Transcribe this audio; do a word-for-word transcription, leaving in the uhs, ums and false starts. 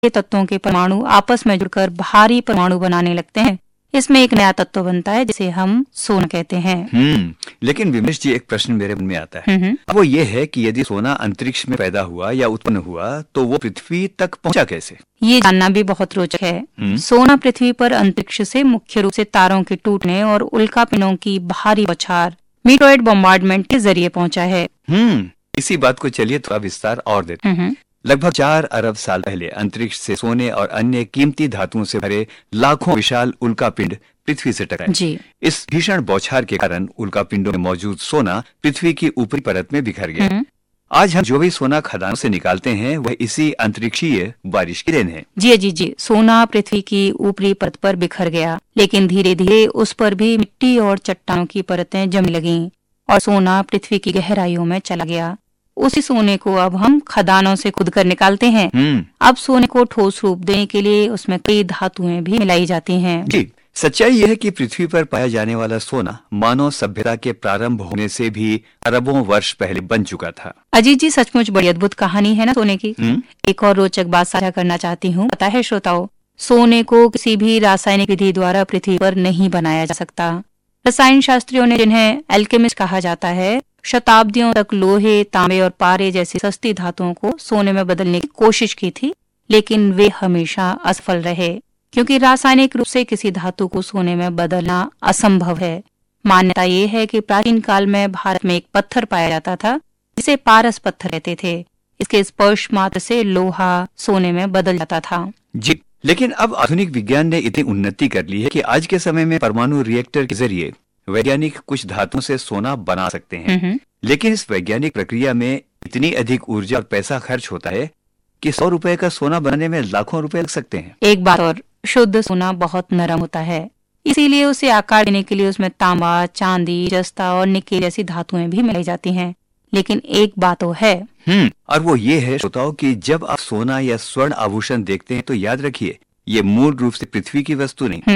हल्के तत्वों के परमाणु आपस में जुड़कर भारी परमाणु बनाने लगते हैं। इसमें एक नया तत्व बनता है जिसे हम सोना कहते हैं। हम्म लेकिन विमलेश जी, एक प्रश्न मेरे मन में आता है। हम्म अब वो ये है कि यदि सोना अंतरिक्ष में पैदा हुआ या उत्पन्न हुआ तो वो पृथ्वी तक पहुंचा कैसे? ये जानना भी बहुत रोचक है। सोना पृथ्वी पर अंतरिक्ष से मुख्य रूप से तारों के टूटने और उल्कापिंडों की भारी बौछार मीटोइड बॉम्बार्डमेंट के जरिए पहुंचा है। हम्म इसी बात को चलिए थोड़ा विस्तार और देते हैं। लगभग चार अरब साल पहले अंतरिक्ष से सोने और अन्य कीमती धातुओं से भरे लाखों विशाल उल्कापिंड पृथ्वी से टकराए। जी। इस भीषण बौछार के कारण उल्कापिंडों में मौजूद सोना पृथ्वी की ऊपरी परत में बिखर गया। आज हम जो भी सोना खदानों से निकालते हैं वह इसी अंतरिक्षीय बारिश की देन है। जी जी जी सोना पृथ्वी की ऊपरी परत पर बिखर गया, लेकिन धीरे धीरे उस पर भी मिट्टी और चट्टानों की परतें जमने लगीं और सोना पृथ्वी की गहराइयों में चला गया। उसी सोने को अब हम खदानों से खुद कर निकालते हैं। अब सोने को ठोस रूप देने के लिए उसमें कई धातुएं भी मिलाई जाती हैं। जी, सच्चाई यह है कि पृथ्वी पर पाया जाने वाला सोना मानव सभ्यता के प्रारंभ होने से भी अरबों वर्ष पहले बन चुका था। अजीत जी, सचमुच बड़ी अद्भुत कहानी है ना सोने की। एक और रोचक बात साझा करना चाहती हूँ। पता है श्रोताओं, सोने को किसी भी रासायनिक विधि द्वारा पृथ्वी पर नहीं बनाया जा सकता। रसायन शास्त्रियों ने, जिन्हें एल्केमिस्ट कहा जाता है, शताब्दियों तक लोहे, तांबे और पारे जैसी सस्ती धातुओं को सोने में बदलने की कोशिश की थी, लेकिन वे हमेशा असफल रहे, क्योंकि रासायनिक रूप से किसी धातु को सोने में बदलना असंभव है। मान्यता ये है कि प्राचीन काल में भारत में एक पत्थर पाया जाता था जिसे पारस पत्थर कहते थे। इसके स्पर्श मात्र से लोहा सोने में बदल जाता था। जी, लेकिन अब आधुनिक विज्ञान ने इतनी उन्नति कर ली है कि आज के समय में परमाणु रिएक्टर के जरिए वैज्ञानिक कुछ धातुओं से सोना बना सकते हैं। लेकिन इस वैज्ञानिक प्रक्रिया में इतनी अधिक ऊर्जा और पैसा खर्च होता है कि सौ रुपए का सोना बनाने में लाखों रुपए लग सकते हैं। एक बात और, शुद्ध सोना बहुत नरम होता है, इसीलिए उसे आकार देने के लिए उसमें तांबा, चांदी, जस्ता और निकेल जैसी धातुएं भी मिलाई जाती हैं। लेकिन एक बात तो है, हम्म और वो ये है श्रोताओं कि जब आप सोना या स्वर्ण आभूषण देखते हैं तो याद रखिए, ये मूल रूप से पृथ्वी की वस्तु नहीं